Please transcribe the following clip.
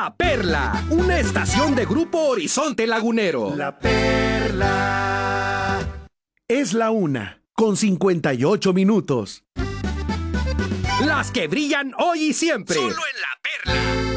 La Perla, una estación de Grupo Horizonte Lagunero. La Perla. Es la 1:58. Las que brillan hoy y siempre. Solo en La Perla.